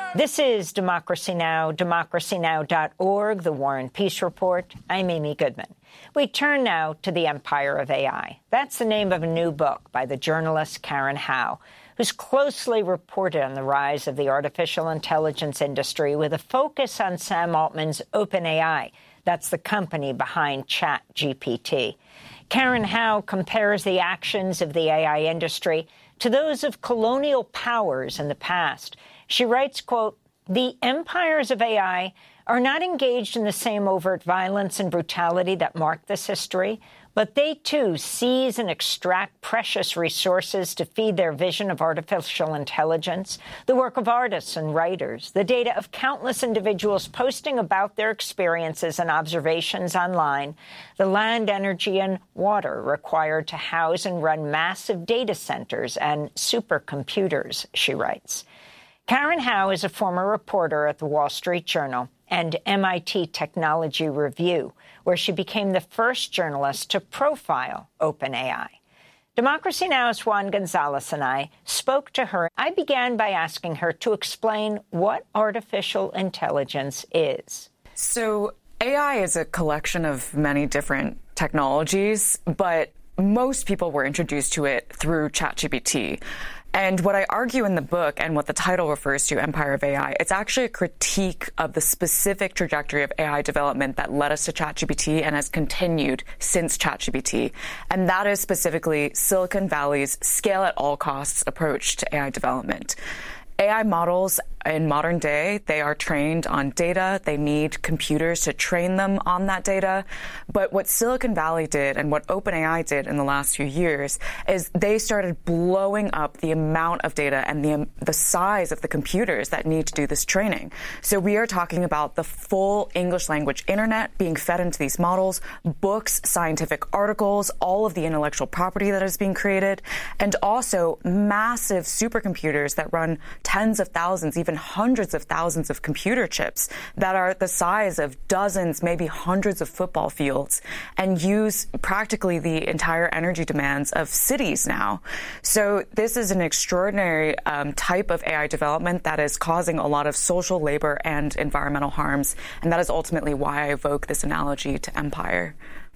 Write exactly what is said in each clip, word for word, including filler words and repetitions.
This is Democracy Now!, democracy now dot org, The War and Peace Report. I'm Amy Goodman. We turn now to the empire of A I. That's the name of a new book by the journalist Karen Hao, who's closely reported on the rise of the artificial intelligence industry with a focus on Sam Altman's OpenAI. That's the company behind ChatGPT. Karen Hao compares the actions of the A I industry to those of colonial powers in the past. She writes, quote, "The empires of A I are not engaged in the same overt violence and brutality that marked this history, but they, too, seize and extract precious resources to feed their vision of artificial intelligence, the work of artists and writers, the data of countless individuals posting about their experiences and observations online, the land, energy, and water required to house and run massive data centers and supercomputers," she writes. Karen Hao is a former reporter at the Wall Street Journal and M I T Technology Review, where she became the first journalist to profile OpenAI. Democracy Now!'s Juan Gonzalez and I spoke to her. I began by asking her to explain what artificial intelligence is. So A I is a collection of many different technologies, but most people were introduced to it through ChatGPT. And what I argue in the book, and what the title refers to, Empire of A I, it's actually a critique of the specific trajectory of A I development that led us to ChatGPT and has continued since ChatGPT. And that is specifically Silicon Valley's scale at all costs approach to A I development. A I models in modern day, they are trained on data. They need computers to train them on that data. But what Silicon Valley did and what OpenAI did in the last few years is they started blowing up the amount of data and the, the size of the computers that need to do this training. So we are talking about the full English language internet being fed into these models, books, scientific articles, all of the intellectual property that is being created, and also massive supercomputers that run tens of thousands, even hundreds of thousands of computer chips that are the size of dozens, maybe hundreds of football fields, and use practically the entire energy demands of cities now. So this is an extraordinary um, type of A I development that is causing a lot of social, labor, and environmental harms, and that is ultimately why I evoke this analogy to empire.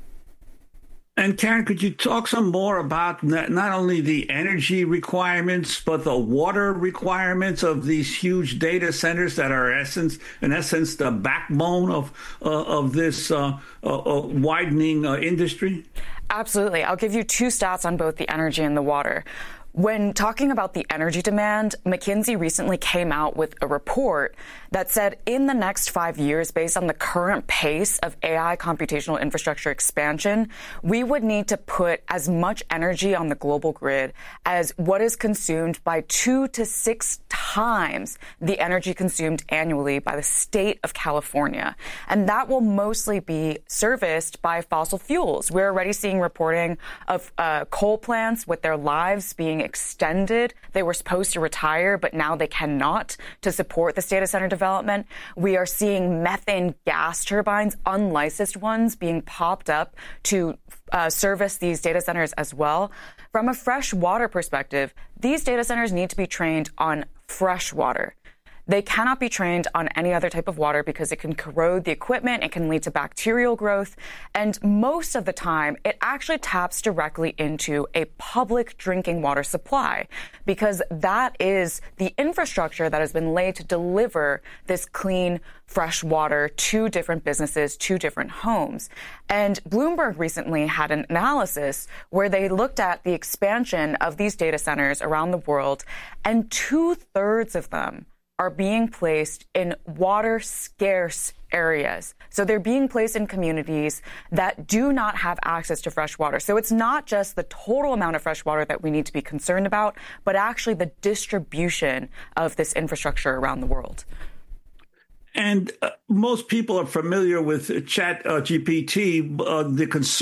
And Karen, could you talk some more about not only the energy requirements, but the water requirements of these huge data centers that are essence, in essence, the backbone of uh, of this uh, uh, widening uh, industry? Absolutely. I'll give you two stats on both the energy and the water. When talking about the energy demand, McKinsey recently came out with a report that said in the next five years, based on the current pace of A I computational infrastructure expansion, we would need to put as much energy on the global grid as what is consumed by two to six times the energy consumed annually by the state of California. And that will mostly be serviced by fossil fuels. We're already seeing reporting of uh, coal plants with their lives being extended. They were supposed to retire, but now they cannot to support this data center development. We are seeing methane gas turbines, unlicensed ones, being popped up to uh, service these data centers as well. From a fresh water perspective, these data centers need to be trained on fresh water. They cannot be trained on any other type of water because it can corrode the equipment, it can lead to bacterial growth, and most of the time, it actually taps directly into a public drinking water supply because that is the infrastructure that has been laid to deliver this clean, fresh water to different businesses, to different homes. And Bloomberg recently had an analysis where they looked at the expansion of these data centers around the world, and two-thirds of them are being placed in water-scarce areas. So they're being placed in communities that do not have access to fresh water. So it's not just the total amount of fresh water that we need to be concerned about, but actually the distribution of this infrastructure around the world. And uh, most people are familiar with Chat uh, G P T, uh, the consumer